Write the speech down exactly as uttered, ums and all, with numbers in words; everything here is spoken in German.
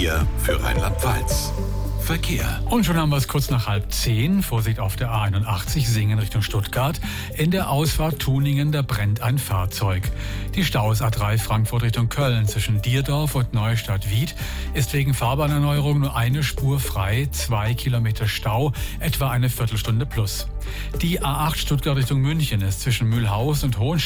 Wir für Rheinland-Pfalz. Verkehr. Und schon haben wir es kurz nach halb zehn. Vorsicht auf der A einundachtzig Singen Richtung Stuttgart. In der Ausfahrt Tuningen, da brennt ein Fahrzeug. Die Staus A drei Frankfurt Richtung Köln zwischen Dierdorf und Neustadt-Wied ist wegen Fahrbahnerneuerung nur eine Spur frei. Zwei Kilometer Stau, etwa eine Viertelstunde plus. Die A acht Stuttgart Richtung München ist zwischen Mühlhaus und Hohenstein